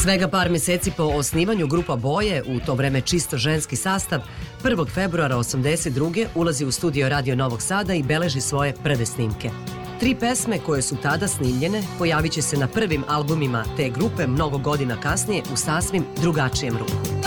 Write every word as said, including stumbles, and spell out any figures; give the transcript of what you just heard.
Svega par meseci po osnivanju grupa Boje, u to vreme čisto ženski sastav, prvog februara osamdeset druge ulazi u studio Radio Novog Sada i beleži svoje prve snimke. Tri pesme koje su tada snimljene pojavit će se na prvim albumima te grupe mnogo godina kasnije u sasvim drugačijem ruhu.